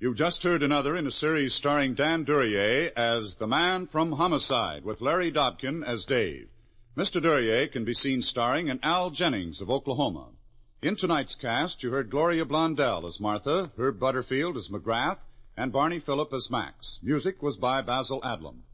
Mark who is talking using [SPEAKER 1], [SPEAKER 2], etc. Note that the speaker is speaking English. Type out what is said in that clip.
[SPEAKER 1] You just heard another in a series starring Dan Duryea as the man from Homicide, with Larry Dobkin as Dave. Mr. Duryea can be seen starring in Al Jennings of Oklahoma. In tonight's cast, you heard Gloria Blondell as Martha, Herb Butterfield as McGrath, and Barney Phillip as Max. Music was by Basil Adlam.